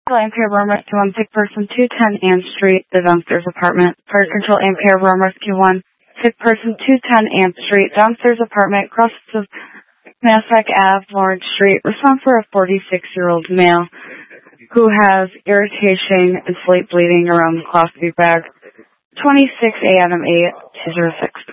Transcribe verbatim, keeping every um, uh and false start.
Ampere Room Rescue one, sick person two ten Ann Street, the downstairs apartment. Fire Control Ampere Room Rescue one, sick person two ten Ann Street, downstairs apartment, crosses of Massac Avenue, Lawrence Street. Response for a forty-six-year-old male who has irritation and sleep bleeding around the cloth bag. twenty-six A Adam eight two zero six.